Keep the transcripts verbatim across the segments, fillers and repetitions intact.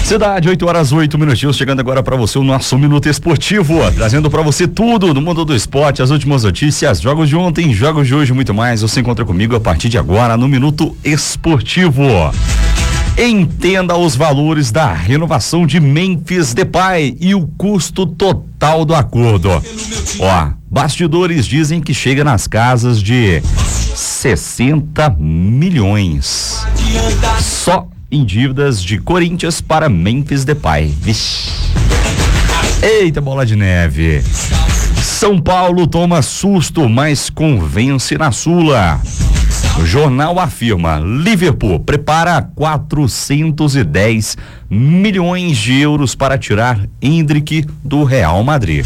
Cidade, oito horas, oito minutinhos, chegando agora para você o nosso Minuto Esportivo, trazendo para você tudo do mundo do esporte, as últimas notícias, jogos de ontem, jogos de hoje, muito mais. Você encontra comigo a partir de agora no Minuto Esportivo. Entenda os valores da renovação de Memphis Depay e o custo total do acordo. Ó, bastidores dizem que chega nas casas de sessenta milhões. Só em dívidas de Corinthians para Memphis Depay. Vixe. Eita, bola de neve. São Paulo toma susto, mas convence na Sula. O jornal afirma: Liverpool prepara quatrocentos e dez milhões de euros para tirar Endrick do Real Madrid.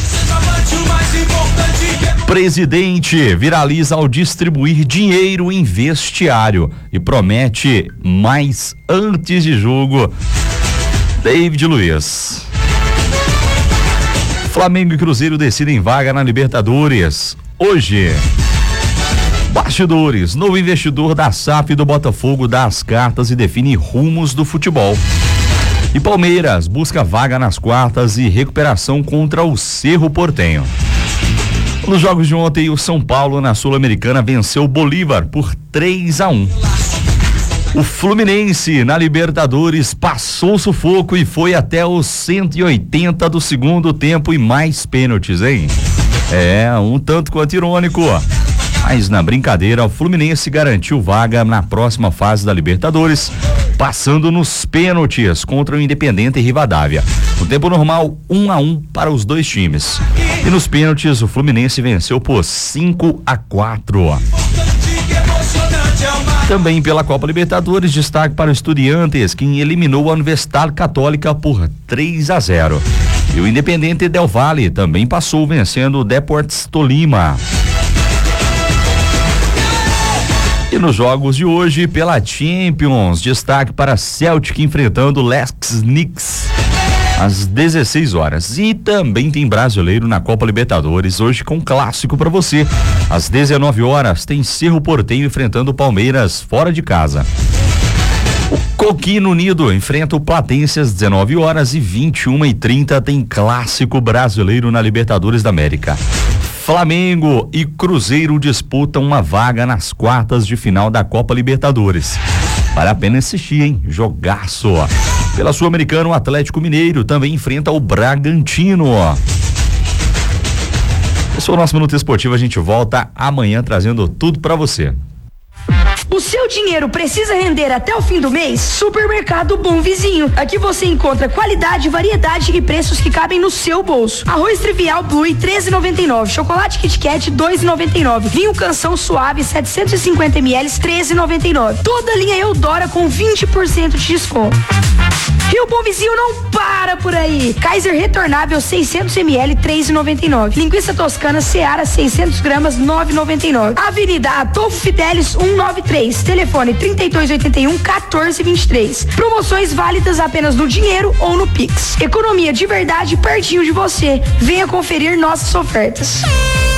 Presidente viraliza ao distribuir dinheiro em vestiário e promete mais antes de jogo. David Luiz. Flamengo e Cruzeiro decidem vaga na Libertadores hoje. Bastidores, novo investidor da S A F e do Botafogo dá as cartas e define rumos do futebol. E Palmeiras busca vaga nas quartas e recuperação contra o Cerro Porteño. Nos jogos de ontem, o São Paulo na Sul-Americana venceu o Bolívar por três a um. O Fluminense na Libertadores passou o sufoco e foi até os cento e oitenta do segundo tempo e mais pênaltis, hein? É, um tanto quanto irônico. Mas na brincadeira, o Fluminense garantiu vaga na próxima fase da Libertadores, passando nos pênaltis contra o Independiente Rivadavia. No tempo normal, um a um para os dois times. E nos pênaltis, o Fluminense venceu por cinco a quatro. Também pela Copa Libertadores, destaque para o Estudiantes, que eliminou a Universidade Católica por três a zero. E o Independiente Del Valle também passou, vencendo o Deportes Tolima. E nos jogos de hoje, pela Champions, destaque para Celtic enfrentando Lex Knicks às dezesseis horas. E também tem brasileiro na Copa Libertadores, hoje com clássico para você. Às dezenove horas tem Cerro Porteño enfrentando o Palmeiras fora de casa. O Coquimbo Unido enfrenta o Platense às dezenove horas e vinte e uma e trinta tem clássico brasileiro na Libertadores da América. Flamengo e Cruzeiro disputam uma vaga nas quartas de final da Copa Libertadores. Vale a pena assistir, hein? Jogaço. Pela Sul-Americana, o Atlético Mineiro também enfrenta o Bragantino. Esse é o nosso Minuto Esportivo. A gente volta amanhã trazendo tudo pra você. O seu dinheiro precisa render até o fim do mês? Supermercado Bom Vizinho. Aqui você encontra qualidade, variedade e preços que cabem no seu bolso. Arroz Trivial Blue treze e noventa e nove, chocolate Kit Kat dois e noventa e nove, vinho Canção Suave setecentos e cinquenta mililitros treze e noventa e nove. Toda a linha Eudora com vinte por cento de desconto. E o Bom Vizinho não para por aí. Kaiser Retornável seiscentos mililitros três e noventa e nove. Linguiça Toscana Seara seiscentos gramas nove e noventa e nove. Avenida Adolfo Fidelis cento e noventa e três. Telefone trinta e dois oitenta e um, quatorze vinte e três. Promoções válidas apenas no dinheiro ou no Pix. Economia de verdade pertinho de você. Venha conferir nossas ofertas.